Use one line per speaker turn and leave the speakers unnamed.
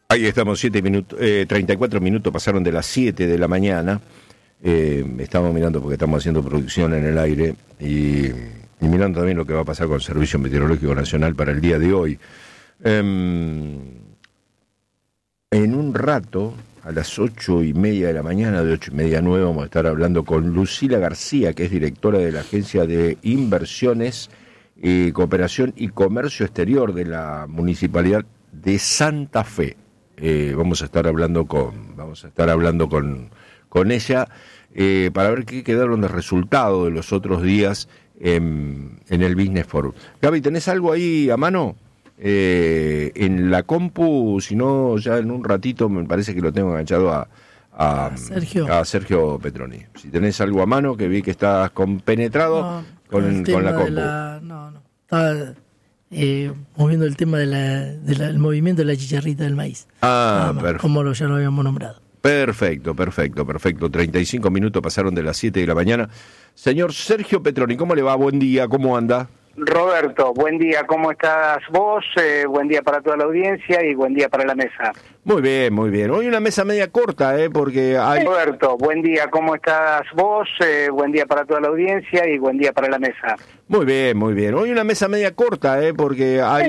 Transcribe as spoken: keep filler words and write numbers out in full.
Ahí estamos, siete minutos, eh, treinta y cuatro minutos pasaron de las siete de la mañana. Eh, estamos mirando porque estamos haciendo producción en el aire y, y mirando también lo que va a pasar con el Servicio Meteorológico Nacional para el día de hoy. Eh, en un rato, a las ocho y media de la mañana, de ocho y media a nueve, vamos a estar hablando con Lucila García, que es directora de la Agencia de Inversiones, eh, Cooperación y Comercio Exterior de la Municipalidad de Santa Fe. Eh, vamos a estar hablando con vamos a estar hablando con, con ella eh, para ver qué quedaron de resultado de los otros días en, en el Business Forum. Gaby, ¿tenés algo ahí a mano? Eh, en la compu, si no, ya en un ratito me parece que lo tengo enganchado a, a,
Sergio.
a Sergio Petroni. Si tenés algo a mano, que vi que estás compenetrado
No,
con, con la compu.
La, no, no. Estaba eh, moviendo el tema del de la, movimiento de la chicharrita del maíz.
Ah, perfecto.
Como lo, ya lo habíamos nombrado.
Perfecto, perfecto, perfecto. treinta y cinco minutos pasaron de las siete de la mañana. Señor Sergio Petroni, ¿cómo le va? Buen día, ¿cómo anda?
Roberto, buen día, ¿cómo estás vos? Eh, buen día para toda la audiencia y buen día para la mesa.
Muy bien, muy bien. Hoy una mesa media corta, ¿eh? Porque hay...
Roberto, buen día, ¿cómo estás vos? Eh, buen día para toda la audiencia y buen día para la mesa.
Muy bien, muy bien. Hoy una mesa media corta, ¿eh? Porque hay...